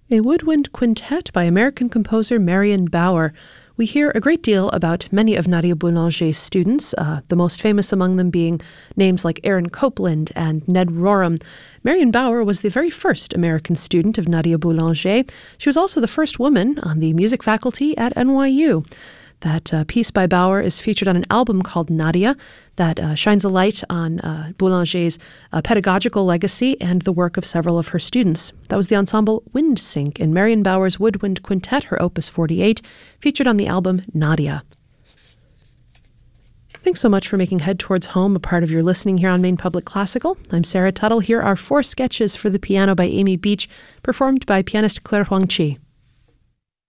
A woodwind quintet by American composer Marion Bauer. We hear a great deal about many of Nadia Boulanger's students, the most famous among them being names like Aaron Copland and Ned Rorem. Marion Bauer was the very first American student of Nadia Boulanger. She was also the first woman on the music faculty at NYU. That piece by Bauer is featured on an album called Nadia that shines a light on Boulanger's pedagogical legacy and the work of several of her students. That was the ensemble Windsink in Marion Bauer's Woodwind Quintet, her Opus 48, featured on the album Nadia. Thanks so much for making Head Towards Home a part of your listening here on Maine Public Classical. I'm Sarah Tuttle. Here are 4 sketches for the piano by Amy Beach, performed by pianist Claire Huang Chi.